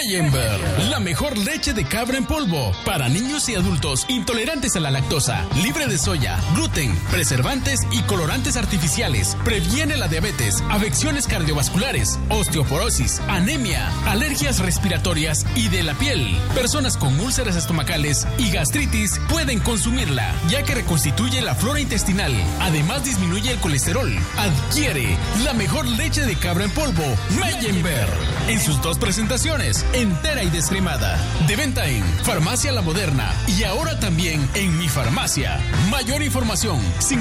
Meyenberg, la mejor leche de cabra en polvo para niños y adultos intolerantes a la lactosa, libre de soya, gluten, preservantes y colorantes artificiales. Previene la diabetes, afecciones cardiovasculares, osteoporosis, anemia, alergias respiratorias y de la piel. Personas con úlceras estomacales y gastritis pueden consumirla, ya que reconstituye la flora intestinal. Además, disminuye el colesterol. Adquiere la mejor leche de cabra en polvo, Meyenberg, en sus dos presentaciones, entera y descremada. De venta en Farmacia La Moderna y ahora también en Mi Farmacia. Mayor información,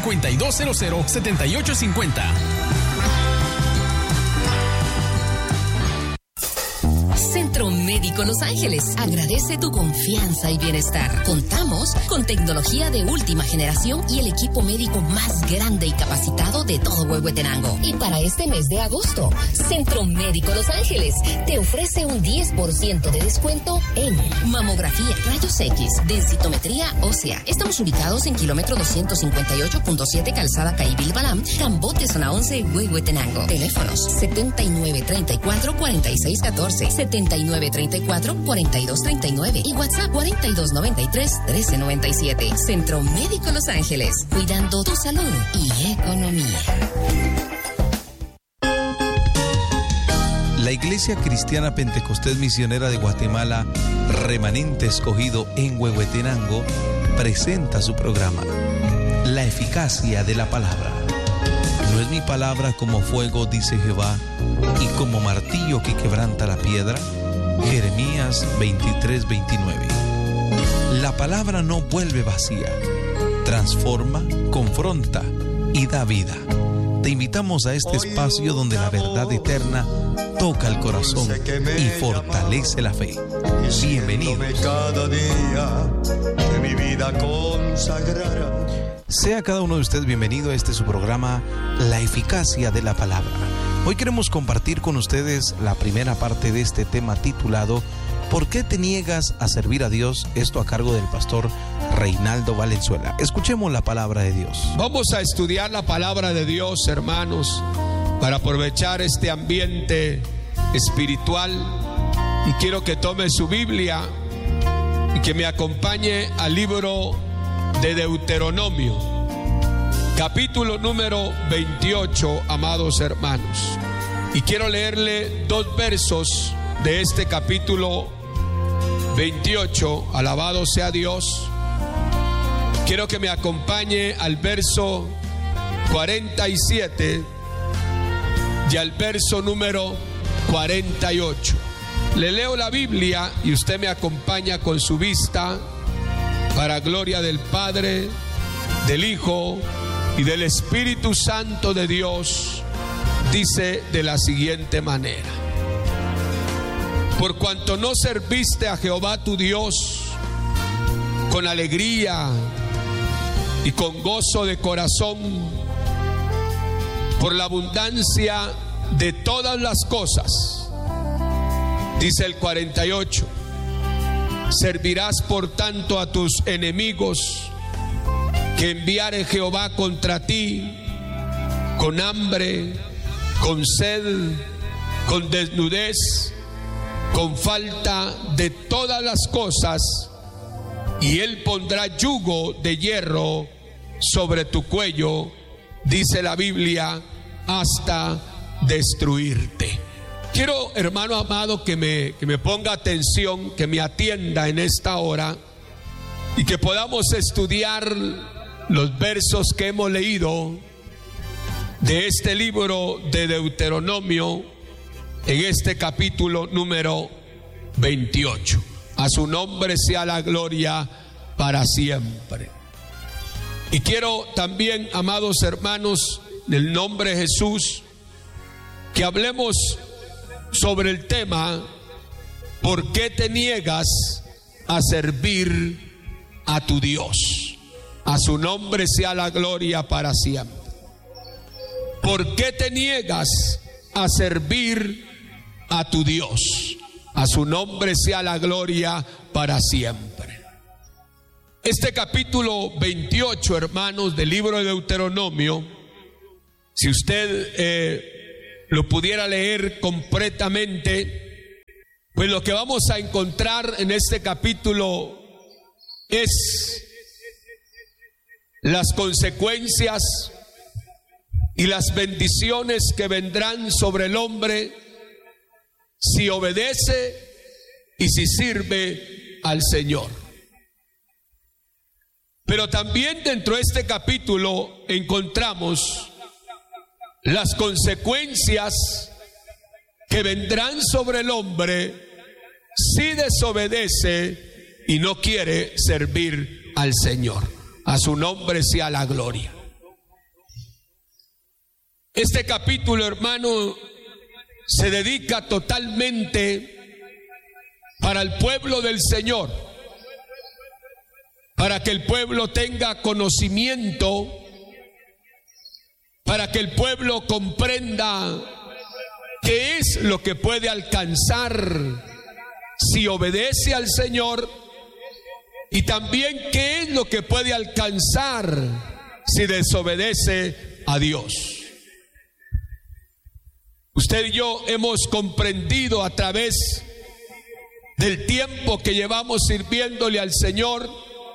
5200-7850. Centro Médico Los Ángeles agradece tu confianza y bienestar. Contamos con tecnología de última generación y el equipo médico más grande y capacitado de todo Huehuetenango. Y para este mes de agosto, Centro Médico Los Ángeles te ofrece un 10% de descuento en mamografía, rayos X, densitometría ósea. Estamos ubicados en kilómetro 258.7 Calzada Caibil Balam, Cambote, zona 11, Huehuetenango. Teléfonos 7934-4614, 7934-4239 y WhatsApp 4293-1397. Centro Médico Los Ángeles, cuidando tu salud y economía. La Iglesia Cristiana Pentecostés Misionera de Guatemala, Remanente Escogido en Huehuetenango, presenta su programa, La Eficacia de la Palabra. ¿No es mi palabra como fuego, dice Jehová, y como martillo que quebranta la piedra? Jeremías 23:29. La palabra no vuelve vacía, transforma, confronta y da vida. Te invitamos a este espacio donde la verdad eterna toca el corazón y fortalece la fe. Bienvenidos. Cada día de mi vida consagrará. Sea cada uno de ustedes bienvenido a este su programa, La Eficacia de la Palabra. Hoy queremos compartir con ustedes la primera parte de este tema titulado ¿Por qué te niegas a servir a Dios? Esto a cargo del pastor Reinaldo Valenzuela. Escuchemos la palabra de Dios. Vamos a estudiar la palabra de Dios, hermanos, para aprovechar este ambiente espiritual. Y quiero que tome su Biblia y que me acompañe al libro de Deuteronomio, capítulo número 28, amados hermanos. Y quiero leerle dos versos de este capítulo 28, alabado sea Dios. Quiero que me acompañe al verso 47 y al verso número 48. Le leo la Biblia y usted me acompaña con su vista, para gloria del Padre, del Hijo y del Espíritu Santo de Dios. Dice de la siguiente manera: por cuanto no serviste a Jehová tu Dios con alegría y con gozo de corazón, por la abundancia de todas las cosas, dice el 48, servirás por tanto a tus enemigos que enviare Jehová contra ti, con hambre, con sed, con desnudez, con falta de todas las cosas, y él pondrá yugo de hierro sobre tu cuello, dice la Biblia, hasta destruirte. Quiero, hermano amado, que me ponga atención, que me atienda en esta hora y que podamos estudiar los versos que hemos leído de este libro de Deuteronomio en este capítulo número 28. A su nombre sea la gloria para siempre. Y quiero también, amados hermanos, en el nombre de Jesús, que hablemos sobre el tema ¿por qué te niegas a servir a tu Dios? A su nombre sea la gloria para siempre. ¿Por qué te niegas a servir a tu Dios? A su nombre sea la gloria para siempre. Este capítulo 28, hermanos, del libro de Deuteronomio, si usted lo pudiera leer completamente, Pues lo que vamos a encontrar en este capítulo es las consecuencias y las bendiciones que vendrán sobre el hombre si obedece y si sirve al Señor. Pero también dentro de este capítulo encontramos las consecuencias que vendrán sobre el hombre si desobedece y no quiere servir al Señor. A su nombre sea la gloria. Este capítulo, hermano, se dedica totalmente para el pueblo del Señor, para que el pueblo tenga conocimiento, para que el pueblo comprenda qué es lo que puede alcanzar si obedece al Señor, y también qué es lo que puede alcanzar si desobedece a Dios. Usted y yo hemos comprendido a través del tiempo que llevamos sirviéndole al Señor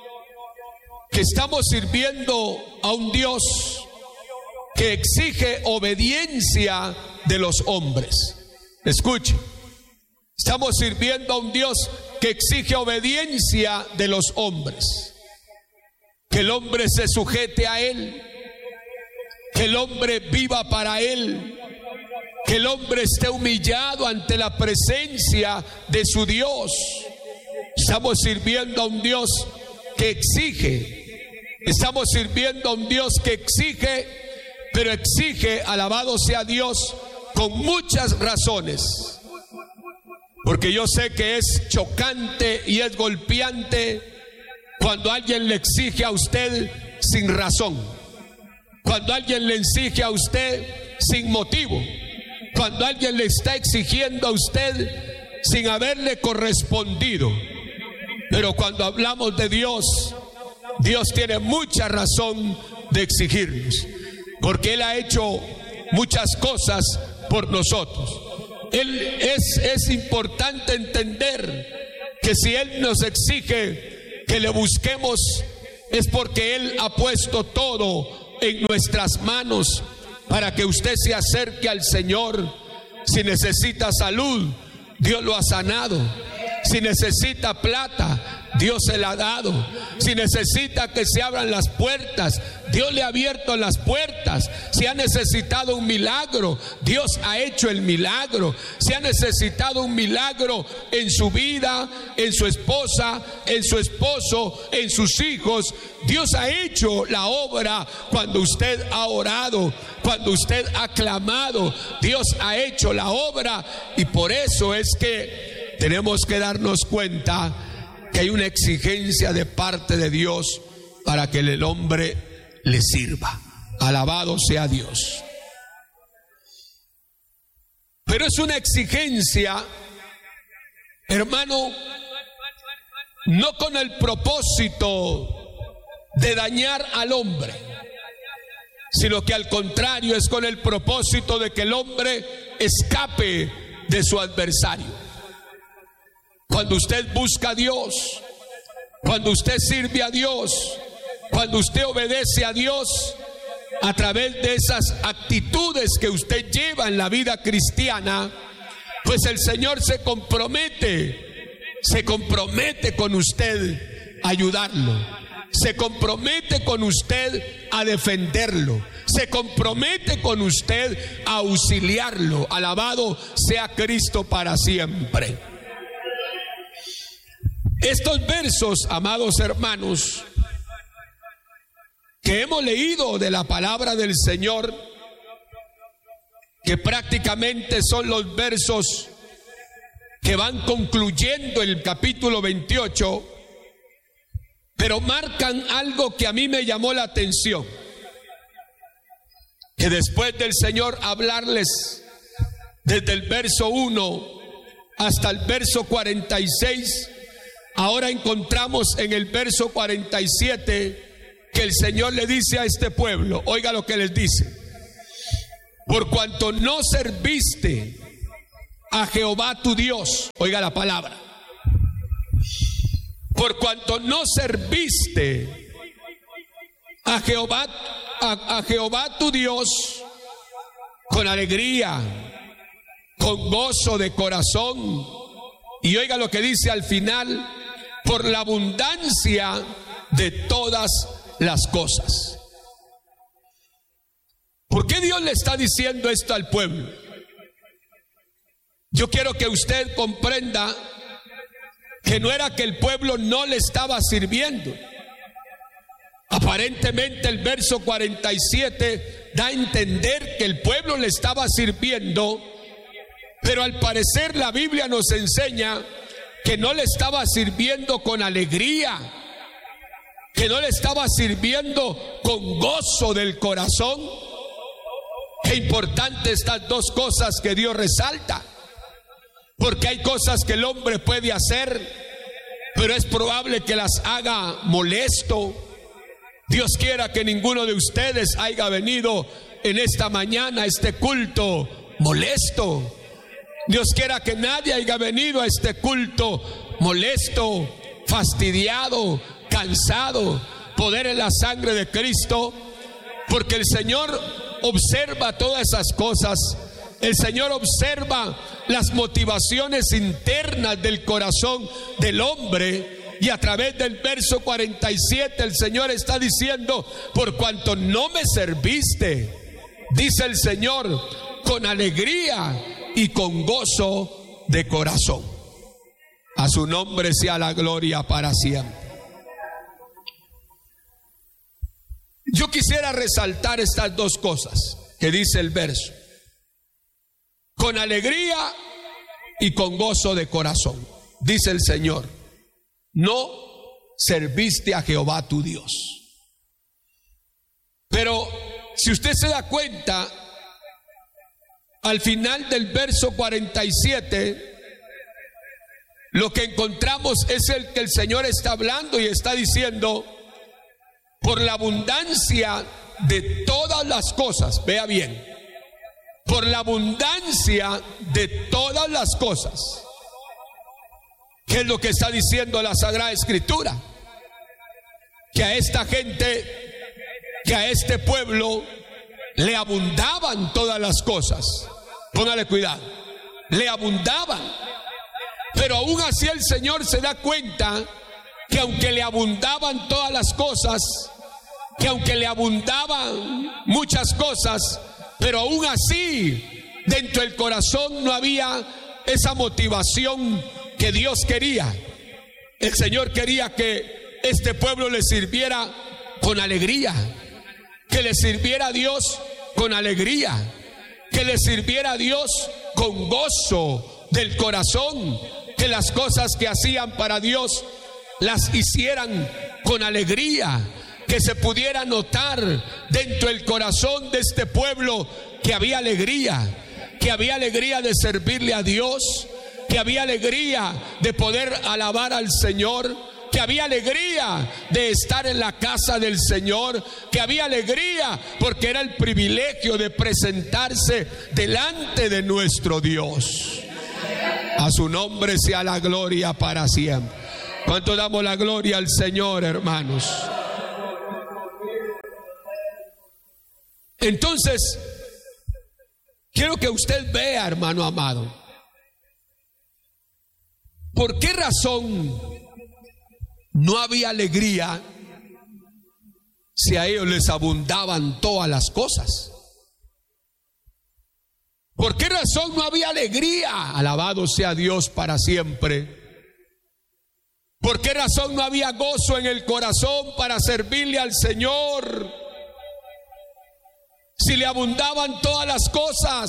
que estamos sirviendo a un Dios que exige obediencia de los hombres. Escuche, estamos sirviendo a un Dios que exige obediencia de los hombres, que el hombre se sujete a Él, que el hombre viva para Él, que el hombre esté humillado ante la presencia de su Dios. Estamos sirviendo a un Dios que exige, estamos sirviendo a un Dios que exige, pero exige, alabado sea Dios, con muchas razones. Porque yo sé que es chocante y es golpeante cuando alguien le exige a usted sin razón, cuando alguien le exige a usted sin motivo, cuando alguien le está exigiendo a usted sin haberle correspondido. Pero cuando hablamos de Dios, Dios tiene mucha razón de exigirnos, porque Él ha hecho muchas cosas por nosotros. Es importante entender que si Él nos exige que le busquemos, es porque Él ha puesto todo en nuestras manos para que usted se acerque al Señor. Si necesita salud, Dios lo ha sanado. Si necesita plata, Dios se la ha dado. Si necesita que se abran las puertas, Dios le ha abierto las puertas. Si ha necesitado un milagro, Dios ha hecho el milagro. Si ha necesitado un milagro en su vida, en su esposa, en su esposo, en sus hijos, Dios ha hecho la obra. Cuando usted ha orado, cuando usted ha clamado, Dios ha hecho la obra. Y por eso es que tenemos que darnos cuenta que hay una exigencia de parte de Dios para que el hombre le sirva. Alabado sea Dios. Pero es una exigencia, hermano, no con el propósito de dañar al hombre, sino que al contrario es con el propósito de que el hombre escape de su adversario. Cuando usted busca a Dios, cuando usted sirve a Dios, cuando usted obedece a Dios, a través de esas actitudes que usted lleva en la vida cristiana, pues el Señor se compromete con usted a ayudarlo, se compromete con usted a defenderlo, se compromete con usted a auxiliarlo. Alabado sea Cristo para siempre. Estos versos, amados hermanos, que hemos leído de la palabra del Señor, que prácticamente son los versos que van concluyendo el capítulo 28, pero marcan algo que a mí me llamó la atención, que después del Señor hablarles desde el verso 1 hasta el verso 46, ahora encontramos en el verso 47 que el Señor le dice a este pueblo, oiga lo que les dice: por cuanto no serviste a Jehová tu Dios. Oiga la palabra. Por cuanto no serviste a Jehová tu Dios con alegría, con gozo de corazón. Y oiga lo que dice al final: por la abundancia de todas las cosas. ¿Por qué Dios le está diciendo esto al pueblo? Yo quiero que usted comprenda que no era que el pueblo no le estaba sirviendo. Aparentemente el verso 47 da a entender que el pueblo le estaba sirviendo, pero al parecer la Biblia nos enseña que no le estaba sirviendo con alegría, que no le estaba sirviendo con gozo del corazón. Qué importante estas dos cosas que Dios resalta, porque hay cosas que el hombre puede hacer, pero es probable que las haga molesto. Dios quiera que ninguno de ustedes haya venido en esta mañana a este culto molesto. Dios quiera que nadie haya venido a este culto molesto, fastidiado, cansado. Poder en la sangre de Cristo, porque el Señor observa todas esas cosas. El Señor observa las motivaciones internas del corazón del hombre. Y a través del verso 47 el Señor está diciendo: por cuanto no me serviste, dice el Señor, con alegría y con gozo de corazón. A su nombre sea la gloria para siempre. Yo quisiera resaltar estas dos cosas que dice el verso: con alegría y con gozo de corazón. Dice el Señor: no serviste a Jehová tu Dios. Pero si usted se da cuenta, al final del verso 47, lo que encontramos es el que el Señor está hablando y está diciendo: por la abundancia de todas las cosas. Vea bien, por la abundancia de todas las cosas. ¿Qué es lo que está diciendo la Sagrada Escritura? Que a esta gente, que a este pueblo le abundaban todas las cosas. Póngale cuidado, le abundaban. Pero aún así el Señor se da cuenta que aunque le abundaban todas las cosas, que aunque le abundaban muchas cosas, pero aún así dentro del corazón no había esa motivación que Dios quería. El Señor quería que este pueblo le sirviera con alegría, que le sirviera a Dios con alegría, que le sirviera a Dios con gozo del corazón, que las cosas que hacían para Dios las hicieran con alegría, que se pudiera notar dentro del corazón de este pueblo que había alegría de servirle a Dios, que había alegría de poder alabar al Señor, que había alegría de estar en la casa del Señor, que había alegría porque era el privilegio de presentarse delante de nuestro Dios. A su nombre sea la gloria para siempre. ¿Cuánto damos la gloria al Señor, hermanos? Entonces, quiero que usted vea, hermano amado, ¿por qué razón no había alegría si a ellos les abundaban todas las cosas? ¿Por qué razón no había alegría? Alabado sea Dios para siempre. ¿Por qué razón no había gozo en el corazón para servirle al Señor? Si le abundaban todas las cosas,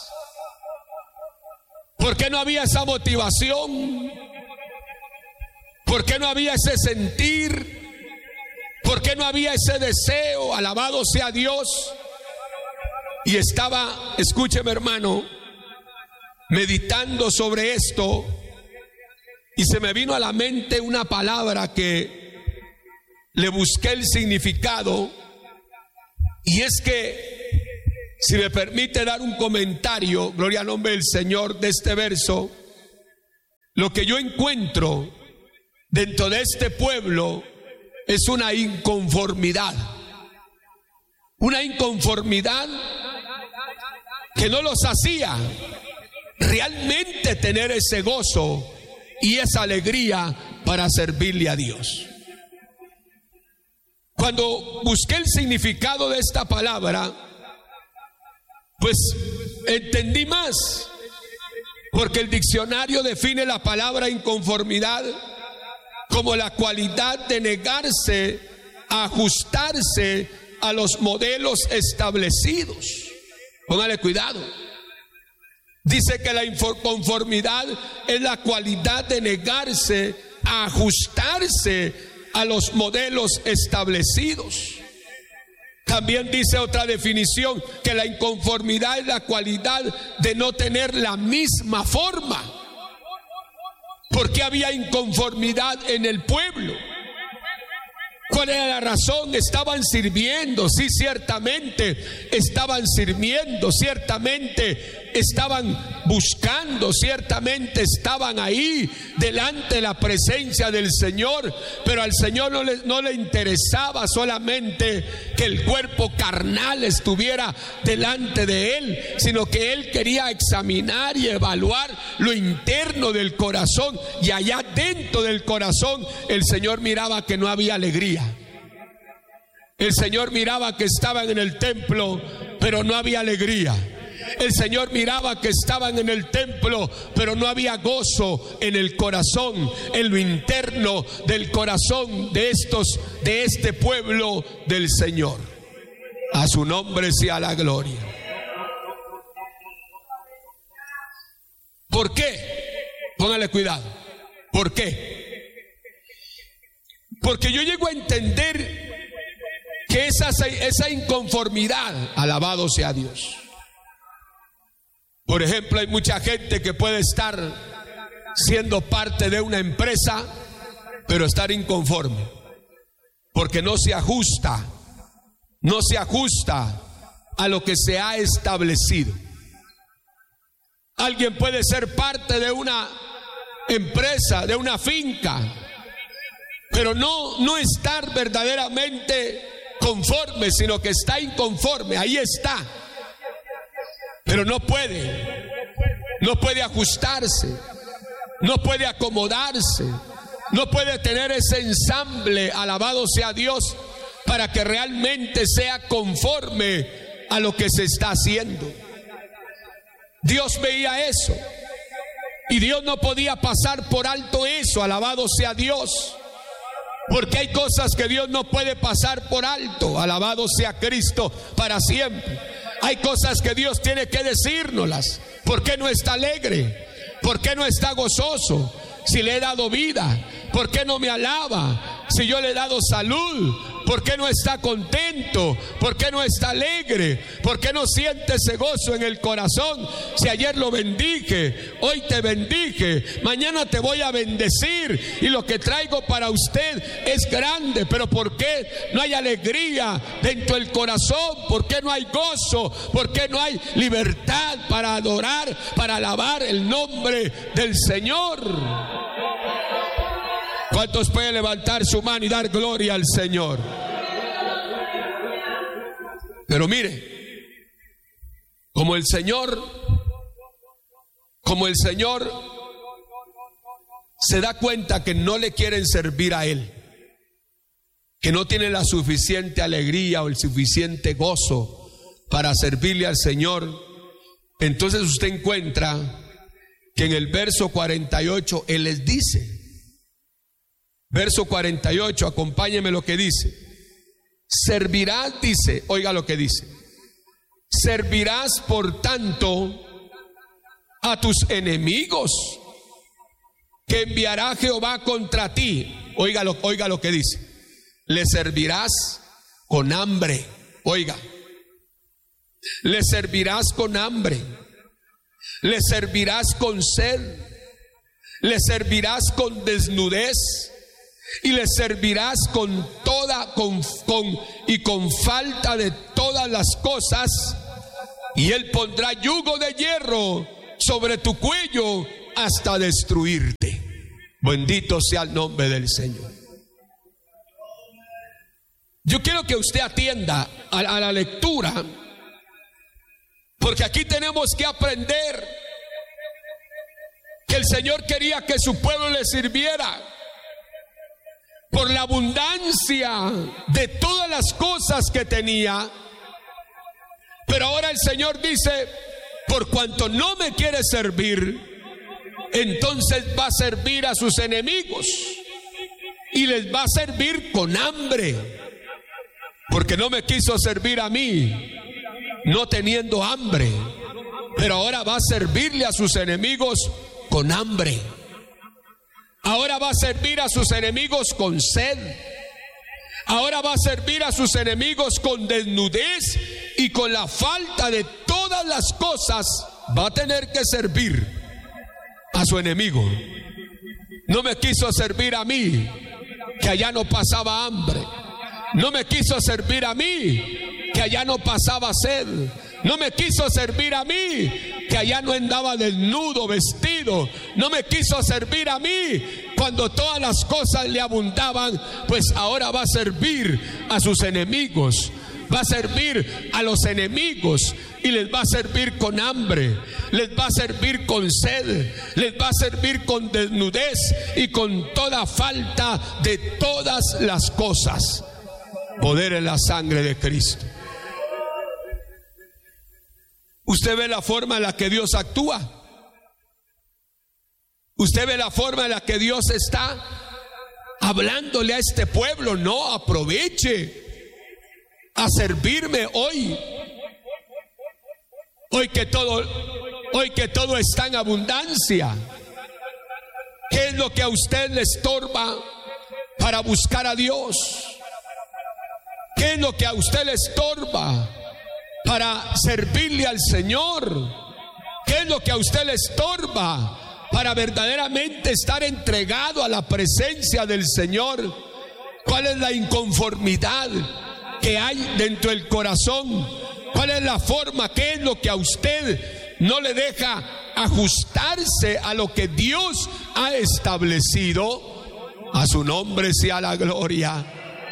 ¿por qué no había esa motivación? ¿Por qué no había ese sentir? ¿Por qué no había ese deseo? Alabado sea Dios. Y estaba, escúcheme hermano, meditando sobre esto, y se me vino a la mente una palabra que le busqué el significado, y es que Si me permite dar un comentario, gloria al nombre del Señor, de este verso, lo que yo encuentro dentro de este pueblo es una inconformidad que no los hacía realmente tener ese gozo y esa alegría para servirle a Dios. Cuando busqué el significado de esta palabra, pues entendí más, porque el diccionario define la palabra inconformidad como la cualidad de negarse a ajustarse a los modelos establecidos. Póngale cuidado. Dice que la inconformidad es la cualidad de negarse a ajustarse a los modelos establecidos. También dice otra definición, que la inconformidad es la cualidad de no tener la misma forma. ¿Por qué había inconformidad en el pueblo? ¿Cuál era la razón? Estaban sirviendo, sí, ciertamente estaban sirviendo, ciertamente estaban buscando, ciertamente estaban ahí delante de la presencia del Señor, pero al Señor no le interesaba solamente que el cuerpo carnal estuviera delante de Él, sino que Él quería examinar y evaluar lo interno del corazón, y allá dentro del corazón el Señor miraba que no había alegría. El Señor miraba que estaban en el templo, pero no había alegría. El Señor miraba que estaban en el templo, pero no había gozo en el corazón, en lo interno del corazón de este pueblo del Señor. A su nombre sea la gloria. ¿Por qué? Póngale cuidado. ¿Por qué? Porque yo llego a entender que esa inconformidad, alabado sea Dios. Por ejemplo, hay mucha gente que puede estar siendo parte de una empresa, pero estar inconforme, porque no se ajusta a lo que se ha establecido. Alguien puede ser parte de una empresa, de una finca, pero no estar verdaderamente conforme, sino que está inconforme. Ahí está, pero no puede ajustarse, no puede acomodarse, no puede tener ese ensamble, alabado sea Dios, para que realmente sea conforme a lo que se está haciendo. Dios veía eso y Dios no podía pasar por alto eso, alabado sea Dios, porque hay cosas que Dios no puede pasar por alto, alabado sea Cristo para siempre. Hay cosas que Dios tiene que decírnoslas. ¿Por qué no está alegre? ¿Por qué no está gozoso? Si le he dado vida, ¿por qué no me alaba? Si yo le he dado salud, ¿por qué no está contento? ¿Por qué no está alegre? ¿Por qué no siente ese gozo en el corazón? Si ayer lo bendije, hoy te bendije, mañana te voy a bendecir, y lo que traigo para usted es grande. Pero ¿por qué no hay alegría dentro del corazón? ¿Por qué no hay gozo? ¿Por qué no hay libertad para adorar, para alabar el nombre del Señor? ¿Cuántos pueden levantar su mano y dar gloria al Señor? Pero mire, como el Señor se da cuenta que no le quieren servir a Él, que no tienen la suficiente alegría o el suficiente gozo para servirle al Señor, entonces usted encuentra que en el verso 48 Él les dice, verso 48, acompáñeme lo que dice. Servirás, dice, oiga lo que dice. Servirás por tanto a tus enemigos que enviará Jehová contra ti. Oiga lo que dice. Le servirás con hambre. Oiga. Le servirás con hambre. Le servirás con sed. Le servirás con desnudez. Y le servirás con falta de todas las cosas, y Él pondrá yugo de hierro sobre tu cuello hasta destruirte. Bendito sea el nombre del Señor. Yo quiero que usted atienda a la lectura, porque aquí tenemos que aprender que el Señor quería que su pueblo le sirviera por la abundancia de todas las cosas que tenía. Pero ahora el Señor dice: por cuanto no me quiere servir, entonces va a servir a sus enemigos y les va a servir con hambre, porque no me quiso servir a mí no teniendo hambre, pero ahora va a servirle a sus enemigos con hambre. Ahora va a servir a sus enemigos con sed. Ahora va a servir a sus enemigos con desnudez y con la falta de todas las cosas. Va a tener que servir a su enemigo. No me quiso servir a mí, que allá no pasaba hambre. No me quiso servir a mí, que allá no pasaba sed. No me quiso servir a mí, que allá no andaba desnudo, vestido. No me quiso servir a mí cuando todas las cosas le abundaban. Pues ahora va a servir a sus enemigos. Va a servir a los enemigos y les va a servir con hambre, les va a servir con sed, les va a servir con desnudez y con toda falta de todas las cosas. Poder en la sangre de Cristo. Usted ve la forma en la que Dios actúa. Usted ve la forma en la que Dios está hablándole a este pueblo. No, aproveche a servirme hoy. Hoy que todo está en abundancia. ¿Qué es lo que a usted le estorba para buscar a Dios? ¿Qué es lo que a usted le estorba para servirle al Señor? ¿Qué es lo que a usted le estorba para verdaderamente estar entregado a la presencia del Señor? ¿Cuál es la inconformidad que hay dentro del corazón? ¿Cuál es la forma? ¿Qué es lo que a usted no le deja ajustarse a lo que Dios ha establecido? A su nombre sea la gloria.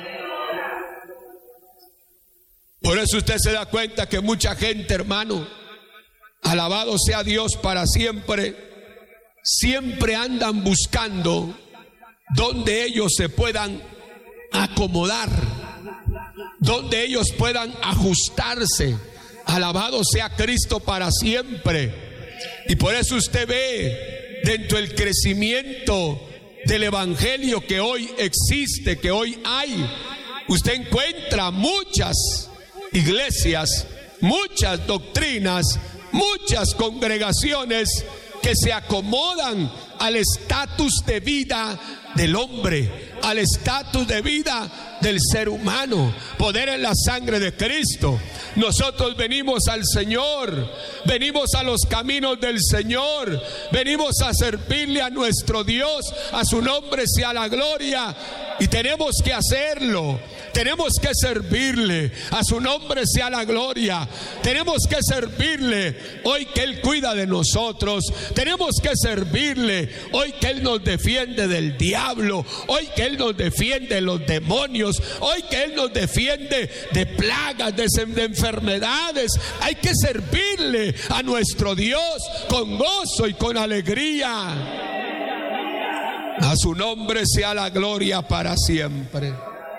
Por eso usted se da cuenta que mucha gente, hermano, alabado sea Dios para siempre, siempre andan buscando donde ellos se puedan acomodar, donde ellos puedan ajustarse. Alabado sea Cristo para siempre. Y por eso usted ve dentro del crecimiento del evangelio que hoy existe, que hoy hay, usted encuentra muchas iglesias, muchas doctrinas, muchas congregaciones que se acomodan al estatus de vida del hombre, al estatus de vida del ser humano. Poder en la sangre de Cristo. Nosotros venimos al Señor, venimos a los caminos del Señor, venimos a servirle a nuestro Dios, a su nombre sea la gloria, y tenemos que hacerlo. Tenemos que servirle, a su nombre sea la gloria. Tenemos que servirle hoy que Él cuida de nosotros. Tenemos que servirle hoy que Él nos defiende del diablo, hoy que Él nos defiende de los demonios, hoy que Él nos defiende de plagas, de enfermedades. Hay que servirle a nuestro Dios con gozo y con alegría. A su nombre sea la gloria para siempre.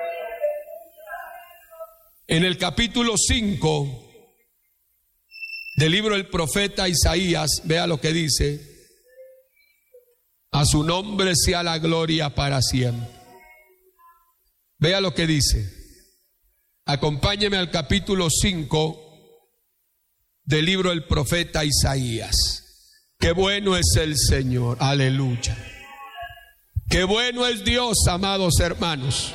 En el capítulo 5 del libro del profeta Isaías, vea lo que dice: a su nombre sea la gloria para siempre. Vea lo que dice. Acompáñeme al capítulo 5 del libro del profeta Isaías. Qué bueno es el Señor, aleluya. Qué bueno es Dios, amados hermanos.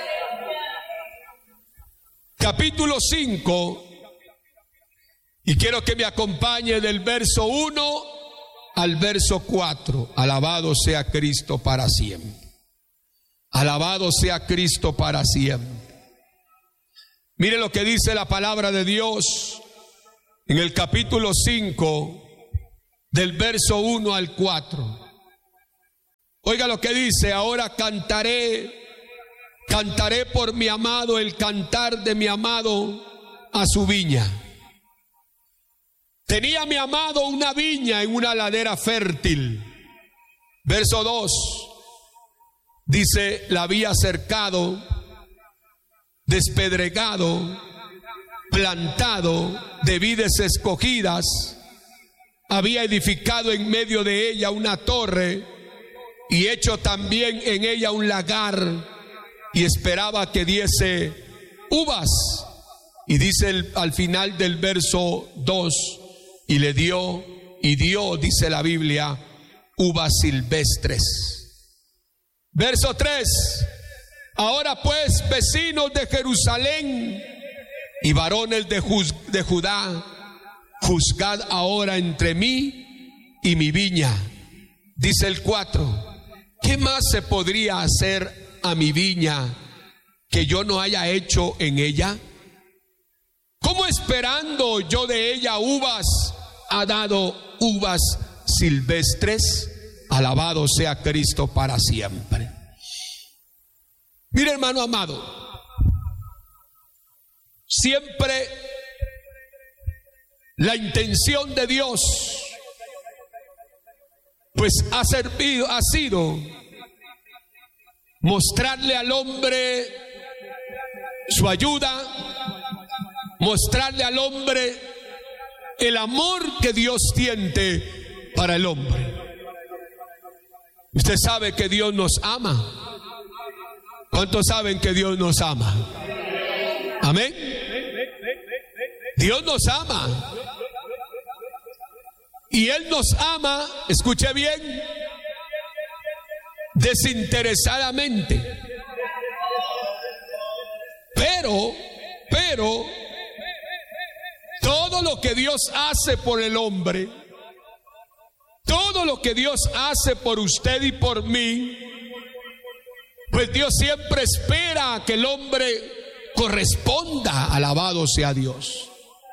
Capítulo 5, y quiero que me acompañe del verso 1 al verso 4. Alabado sea Cristo para siempre. Alabado sea Cristo para siempre. Mire lo que dice la palabra de Dios. en el capítulo 5, del verso 1 al 4. Oiga lo que dice: ahora cantaré por mi amado el cantar de mi amado a su viña. Tenía mi amado una viña en una ladera fértil. Verso 2 dice: la había cercado, despedregado, plantado de vides escogidas, había edificado en medio de ella una torre y hecho también en ella un lagar, y esperaba que diese uvas. Y dice al final del verso 2: y le dio, dice la Biblia, uvas silvestres. Verso 3: ahora pues, vecinos de Jerusalén y varones de Judá, juzgad ahora entre mí y mi viña. Dice el 4: ¿qué más se podría hacer a mi viña que yo no haya hecho en ella? ¿Cómo esperando yo de ella uvas, ha dado uvas silvestres? Alabado sea Cristo para siempre. Mire, hermano amado, siempre la intención de Dios pues ha sido mostrarle al hombre su ayuda, mostrarle al hombre el amor que Dios tiene para el hombre. Usted sabe que Dios nos ama. ¿Cuántos saben que Dios nos ama? Amén. Dios nos ama. Y Él nos ama, escuche bien, desinteresadamente. Pero todo lo que Dios hace por el hombre, todo lo que Dios hace por usted y por mí, pues Dios siempre espera que el hombre corresponda. Alabado sea Dios.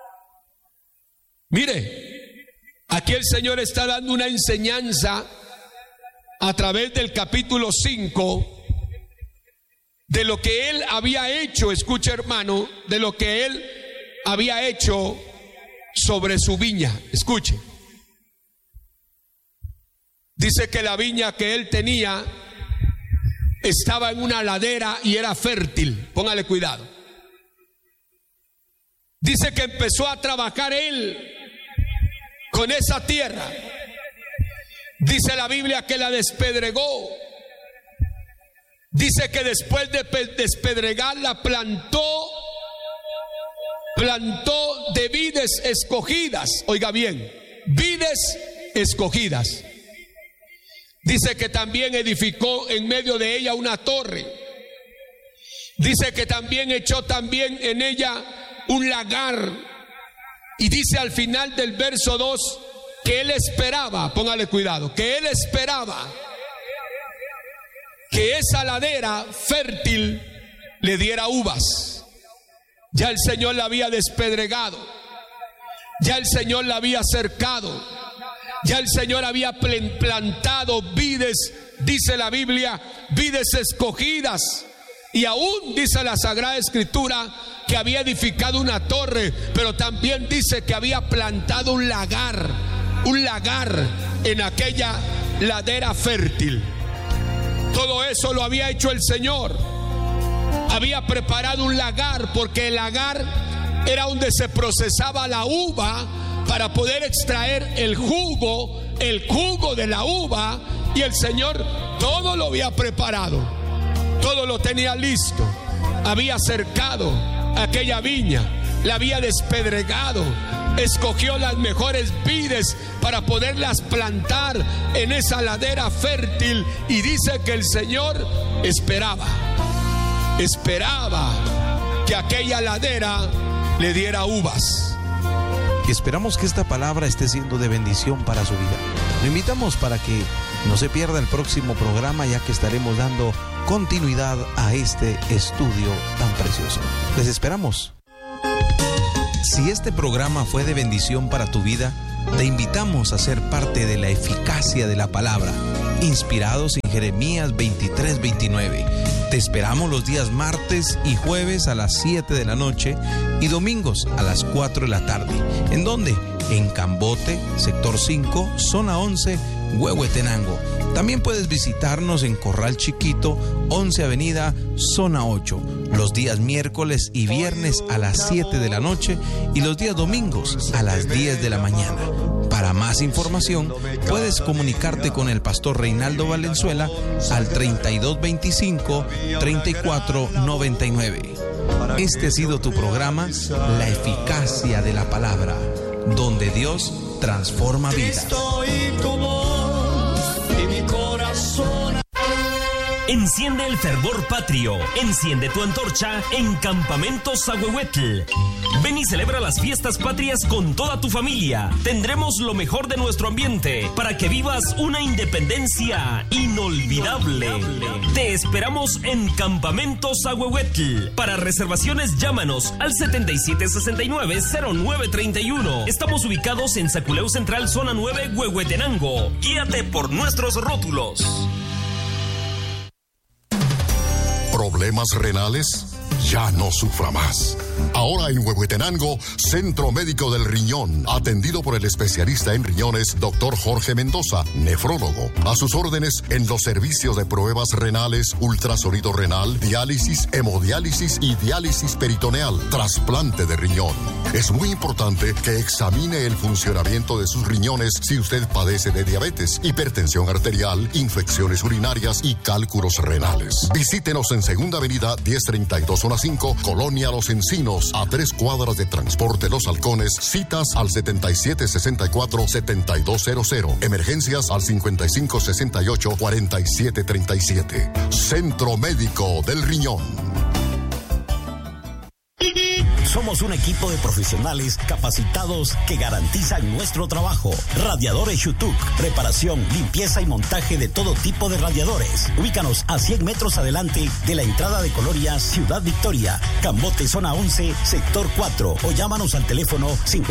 Mire, aquí el Señor está dando una enseñanza a través del capítulo 5 de lo que Él había hecho. Escucha, hermano, de lo que Él había hecho sobre su viña. Escuche. Dice que la viña que Él tenía estaba en una ladera y era fértil. Póngale cuidado. Dice que empezó a trabajar Él con esa tierra. Dice la Biblia que la despedregó. Dice que después de despedregarla plantó de vides escogidas. Oiga bien, vides escogidas. Dice que también edificó en medio de ella una torre. Dice que también echó también en ella un lagar. Y dice al final del verso 2 que Él esperaba, póngale cuidado, que Él esperaba que esa ladera fértil le diera uvas. Ya el Señor la había despedregado, ya el Señor la había cercado, ya el Señor había plantado vides, dice la Biblia, vides escogidas. Y aún dice la Sagrada Escritura que había edificado una torre, pero también dice que había plantado un lagar en aquella ladera fértil. Todo eso lo había hecho el Señor. Había preparado un lagar, porque el lagar era donde se procesaba la uva para poder extraer el jugo de la uva. Y el Señor todo lo había preparado, todo lo tenía listo. Había cercado aquella viña, la había despedregado, escogió las mejores vides para poderlas plantar en esa ladera fértil. Y dice que el Señor esperaba que aquella ladera le diera uvas. Esperamos que esta palabra esté siendo de bendición para su vida. Lo invitamos para que no se pierda el próximo programa, ya que estaremos dando continuidad a este estudio tan precioso. Les esperamos. Si este programa fue de bendición para tu vida, te invitamos a ser parte de la eficacia de la palabra, inspirados en Jeremías 23:29. Te esperamos los días martes y jueves a las 7 de la noche y domingos a las 4 de la tarde. ¿En dónde? En Cambote, sector 5, zona 11, Huehuetenango. También puedes visitarnos en Corral Chiquito, 11 Avenida, zona 8, los días miércoles y viernes a las 7 de la noche y los días domingos a las 10 de la mañana. Para más información, puedes comunicarte con el pastor Reinaldo Valenzuela al 3225-3499. Este ha sido tu programa, La Eficacia de la Palabra, donde Dios transforma vidas. Enciende el fervor patrio, enciende tu antorcha en Campamentos Ahuehuetl. Ven y celebra las fiestas patrias con toda tu familia. Tendremos lo mejor de nuestro ambiente para que vivas una independencia inolvidable. Te esperamos en Campamentos Ahuehuetl. Para reservaciones llámanos al 7769-0931. Estamos ubicados en Zaculeu Central, zona 9, Huehuetenango. Guíate por nuestros rótulos. ¿Problemas renales? Ya no sufra más. Ahora en Huehuetenango, Centro Médico del Riñón, atendido por el especialista en riñones, Dr. Jorge Mendoza, nefrólogo. A sus órdenes en los servicios de pruebas renales, ultrasonido renal, diálisis, hemodiálisis y diálisis peritoneal, trasplante de riñón. Es muy importante que examine el funcionamiento de sus riñones si usted padece de diabetes, hipertensión arterial, infecciones urinarias y cálculos renales. Visítenos en Segunda Avenida 1032, zona 5, Colonia Los Encinos, a 3 cuadras de Transporte Los Halcones. Citas al 7764-7200. Emergencias al 5568-4737. Centro Médico del Riñón. Somos un equipo de profesionales capacitados que garantizan nuestro trabajo. Radiadores Shutuk, reparación, limpieza y montaje de todo tipo de radiadores. Ubícanos a 100 metros adelante de la entrada de Colonia Ciudad Victoria, Cambote, zona 11, sector 4, o llámanos al teléfono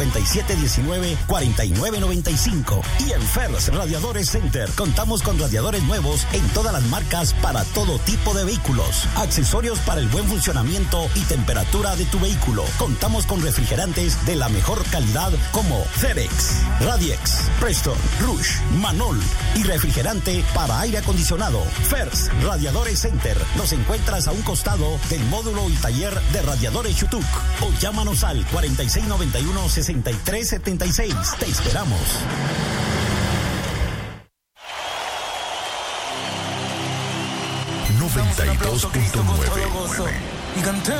5719-4995. Y en Fers Radiadores Center contamos con radiadores nuevos en todas las marcas para todo tipo de vehículos. Accesorios para el buen funcionamiento y temperatura de tu vehículo. Contamos con refrigerantes de la mejor calidad como Ferex, Radiex, Preston, Rush, Manol y refrigerante para aire acondicionado. Fers Radiadores Center. Nos encuentras a un costado del módulo y taller de radiadores Shutuk. O llámanos al 4691-6376. Te esperamos. 92.9.